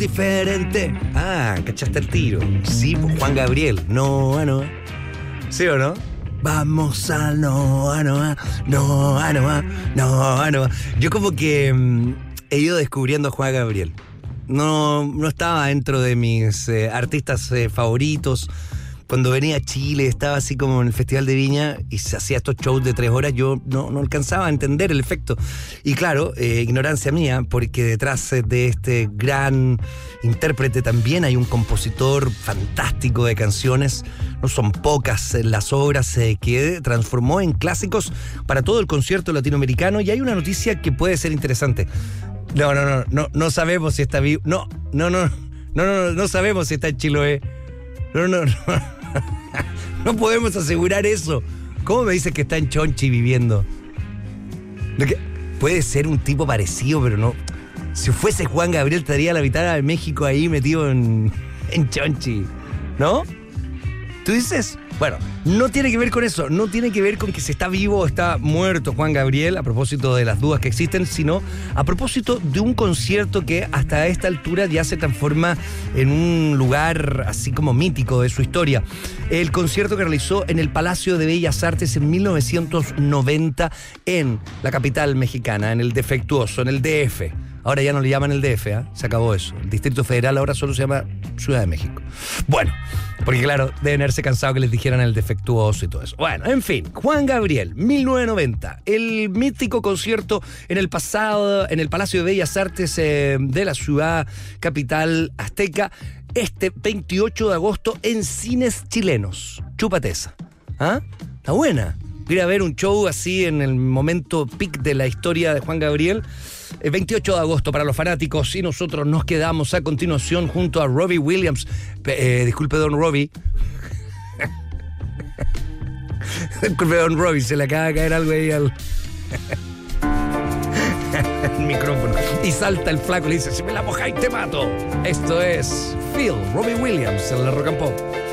diferente. Ah, ¿cachaste el tiro? Sí, pues Juan Gabriel. Noa, Noa. ¿Sí o no? Vamos a Noa, Noa, Noa, Noa, Noa, Noa. Yo como que he ido descubriendo a Juan Gabriel. No estaba dentro de mis artistas favoritos. Cuando venía a Chile, estaba así como en el Festival de Viña y se hacía estos shows de 3 horas, yo no alcanzaba a entender el efecto. Y claro, ignorancia mía, porque detrás de este gran intérprete también hay un compositor fantástico de canciones. No son pocas las obras que transformó en clásicos para todo el concierto latinoamericano. Y hay una noticia que puede ser interesante. No sabemos si está vivo. No sabemos si está en Chiloé. No. No podemos asegurar eso. ¿Cómo me dices que está en Chonchi viviendo? Puede ser un tipo parecido, pero no. Si fuese Juan Gabriel, estaría la mitad de México ahí metido en Chonchi. ¿No? ¿Tú dices? Bueno, no tiene que ver con eso. No tiene que ver con que si está vivo o está muerto Juan Gabriel, a propósito de las dudas que existen, sino a propósito de un concierto que hasta esta altura ya se transforma en un lugar así como mítico de su historia. El concierto que realizó en el Palacio de Bellas Artes en 1990 en la capital mexicana, en el Defectuoso, en el DF. Ahora ya no le llaman el DF, ¿eh? Se acabó eso. El Distrito Federal ahora solo se llama Ciudad de México. Bueno, porque claro, deben haberse cansado que les dijeran el Defectuoso y todo eso. Bueno, en fin, Juan Gabriel, 1990. El mítico concierto en el Palacio de Bellas Artes de la ciudad capital azteca, este 28 de agosto en cines chilenos. Chúpate esa. ¿Ah? Está buena. Ir a ver un show así en el momento peak de la historia de Juan Gabriel. El 28 de agosto para los fanáticos, y nosotros nos quedamos a continuación junto a Robbie Williams. Disculpe, don Robbie. Disculpe, don Robbie, se le acaba de caer algo ahí al el micrófono. Y salta el flaco y le dice: si me la mojáis te mato. Esto es Phil, Robbie Williams en la Rock and Pop.